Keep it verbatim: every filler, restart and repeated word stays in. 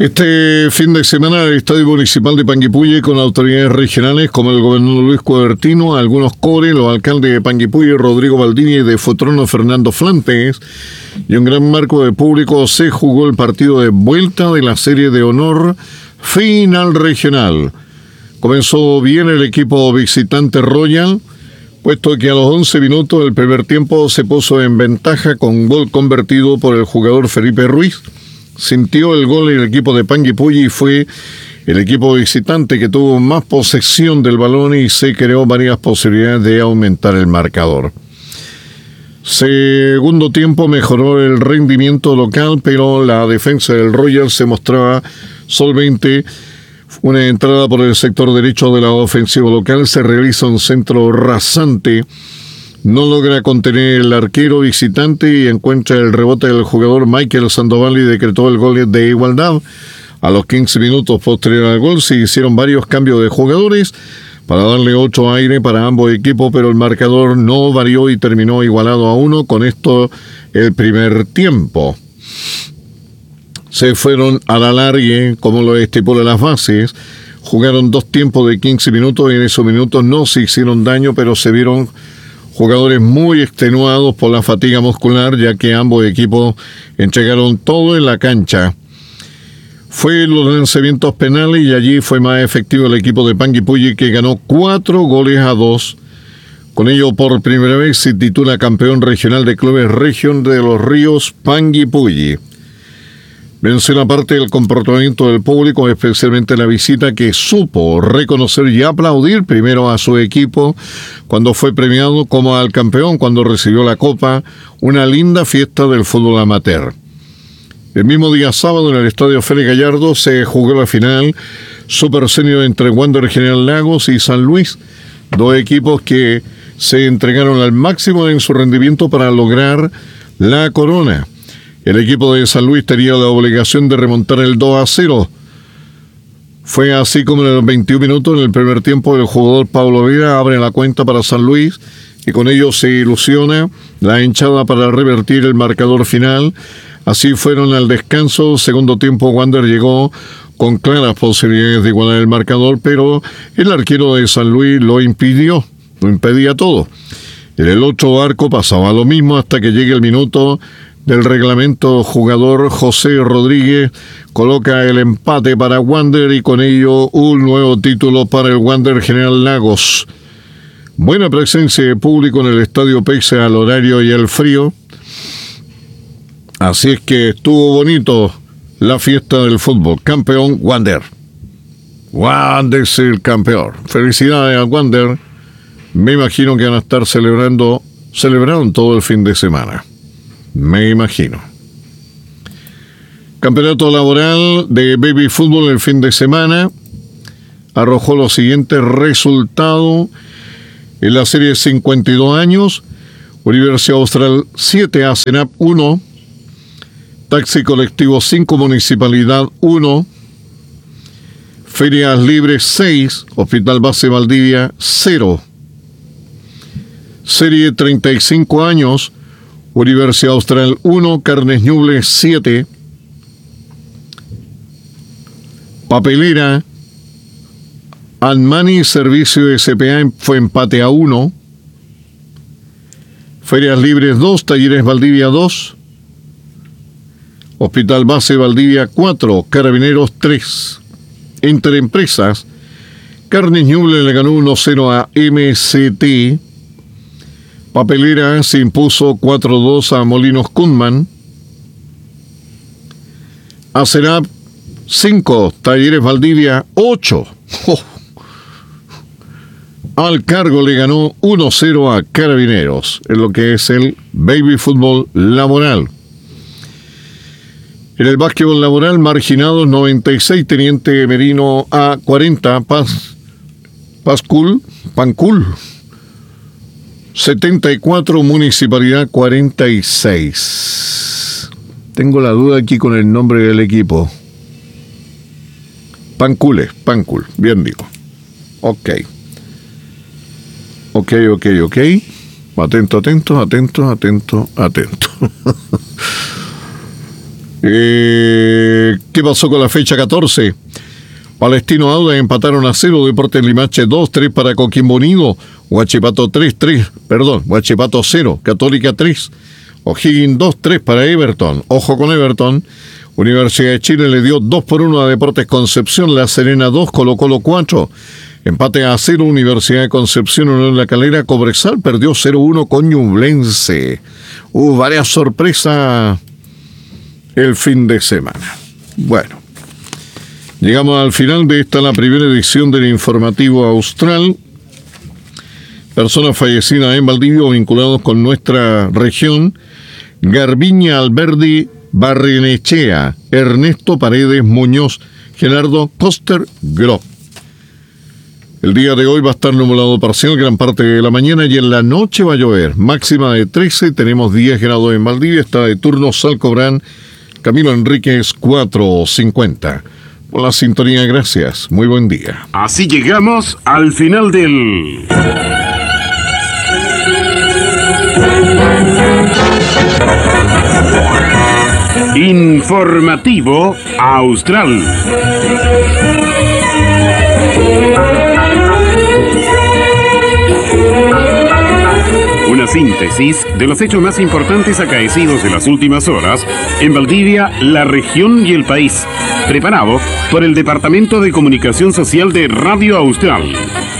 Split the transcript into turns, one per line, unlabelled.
Este fin de semana el Estadio Municipal de Panguipulli, con autoridades regionales como el gobernador Luis Cubertino, algunos core, los alcaldes de Panguipulli, Rodrigo Valdivia, y de Fotrono, Fernando Flantes, y un gran marco de público, se jugó el partido de vuelta de la serie de honor final regional. Comenzó bien el equipo visitante Royal, puesto que a los once minutos del primer tiempo se puso en ventaja con gol convertido por el jugador Felipe Ruiz. Sintió el gol el equipo de Panguipulli y fue el equipo visitante que tuvo más posesión del balón y se creó varias posibilidades de aumentar el marcador. Segundo tiempo mejoró el rendimiento local, pero la defensa del Royal se mostraba solvente. Una entrada por el sector derecho de la ofensiva local, se realiza un centro rasante. No logra contener el arquero visitante y encuentra el rebote del jugador Michael Sandoval y decretó el gol de igualdad. A los quince minutos posterior al gol se hicieron varios cambios de jugadores para darle ocho aire para ambos equipos, pero el marcador no varió y terminó igualado a uno. Con esto el primer tiempo. Se fueron a la largue, como lo estipula las bases. Jugaron dos tiempos de quince minutos y en esos minutos no se hicieron daño, pero se vieron jugadores muy extenuados por la fatiga muscular, ya que ambos equipos entregaron todo en la cancha. Fue los lanzamientos penales y allí fue más efectivo el equipo de Panguipulli, que ganó cuatro goles a dos. Con ello, por primera vez se titula campeón regional de clubes Región de los Ríos Panguipulli. Menciona parte del comportamiento del público, especialmente la visita, que supo reconocer y aplaudir primero a su equipo cuando fue premiado, como al campeón cuando recibió la copa. Una linda fiesta del fútbol amateur. El mismo día sábado, en el estadio Félix Gallardo, se jugó la final Super Senior entre Wander General Lagos y San Luis, dos equipos que se entregaron al máximo en su rendimiento para lograr la corona. El equipo de San Luis tenía la obligación de remontar el dos a cero. Fue así como en los veintiún minutos, en el primer tiempo, el jugador Pablo Vera abre la cuenta para San Luis y con ello se ilusiona la hinchada para revertir el marcador final. Así fueron al descanso. Segundo tiempo, Wander llegó con claras posibilidades de igualar el marcador, pero el arquero de San Luis lo impidió, lo impedía todo. En el otro arco pasaba lo mismo hasta que llegue el minuto del reglamento. Jugador José Rodríguez coloca el empate para Wander y con ello un nuevo título para el Wander General Lagos. Buena presencia de público en el estadio pese al horario y el frío. Así es que estuvo bonito la fiesta del fútbol. Campeón Wander. Wander es el campeón. Felicidades a Wander. Me imagino que van a estar celebrando, celebraron todo el fin de semana. Me imagino. Campeonato laboral de baby fútbol el fin de semana arrojó los siguientes resultados. En la serie cincuenta y dos años, Universidad Austral siete, ASENAP uno, Taxi Colectivo cinco, Municipalidad uno, Ferias Libres seis, Hospital Base Valdivia cero. Serie treinta y cinco años, Universidad Austral uno, Carnes Ñuble siete. Papelera, Anmani Servicio S P A fue empate a uno. Ferias Libres dos, Talleres Valdivia dos. Hospital Base Valdivia cuatro, Carabineros tres. Entre empresas, Carnes Ñuble le ganó uno cero a M C T. Papelera se impuso cuatro dos a Molinos Kunman. ASENAP cinco, Talleres Valdivia ocho. Oh. Al Cargo le ganó uno cero a Carabineros, en lo que es el baby fútbol laboral. En el básquetbol laboral, Marginados noventa y seis, Teniente Merino a cuarenta, Paz, Pazcul, Pancul setenta y cuatro, Municipalidad cuarenta y seis. Tengo la duda aquí con el nombre del equipo. Pancule, Pancul, bien digo. Ok. Ok, ok, ok. Atento, atento, atento, atento, atento. eh, Eh, ¿Qué pasó con la fecha catorce? Palestino Auda empataron a cero, Deportes Limache dos tres para Coquimbo Unido, Huachipato tres tres, perdón, Huachipato cero, Católica tres, O'Higgins dos tres para Everton. Ojo con Everton. Universidad de Chile le dio dos por uno a Deportes Concepción, La Serena dos, Colo Colo cuatro. Empate a cero, Universidad de Concepción uno en La Calera, Cobresal perdió cero uno con Ñublense. Hubo varias sorpresas el fin de semana. Bueno, llegamos al final de esta, la primera edición del Informativo Austral. Personas fallecidas en Valdivia o vinculados con nuestra región: Garbiña Alberdi Barrenechea, Ernesto Paredes Muñoz, Gerardo Koster Grob. El día de hoy va a estar nublado parcial gran parte de la mañana y en la noche va a llover. Máxima de trece, tenemos diez grados en Valdivia. Está de turno Salcobrán, Camilo Enríquez cuatrocientos cincuenta. Por la sintonía, gracias. Muy buen día.
Así llegamos al final del Informativo Austral. Una síntesis de los hechos más importantes acaecidos en las últimas horas en Valdivia, la región y el país. Preparado por el Departamento de Comunicación Social de Radio Austral.